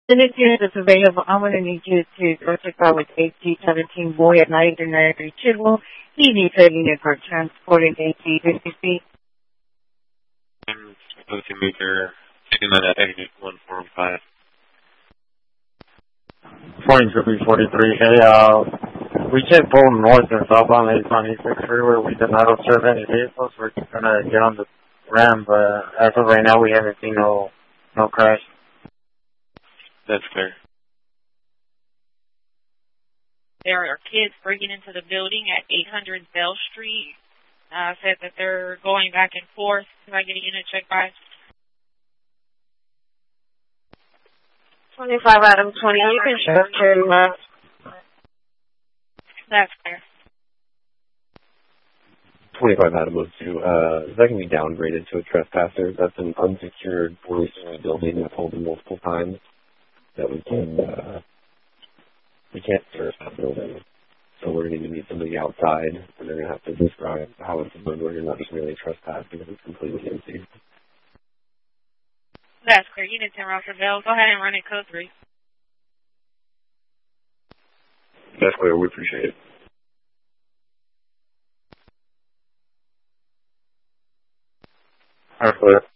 Then if it's available, I'm going to need you to go check out with AT-17 Boy at 993 Chidwell. He needs a unit for transporting AT-50 I'm supposed to meet her 29 at exit 145. Point 43. Hey, we can't pull north and south on 826 freeway. We did not observe any vehicles. We're just gonna get on the ram, but as of right now, we haven't seen no crash. That's clear. There are kids breaking into the building at 800 Bell Street. Said that they're going back and forth. Can I get a unit check by? 25 Adam 20. You can turn left. That's clear. 25 Adam 02. That can be downgraded to a trespasser. That's an unsecured 40-story building that's holding multiple times that we can't trespass the building. So we're going to need somebody outside, and they're going to have to describe how it's a burglary and not just really trespass because it's completely empty. That's clear. Unit 10 Rockford Bell. Go ahead and run it code 3. That's clear. We appreciate it. That's clear.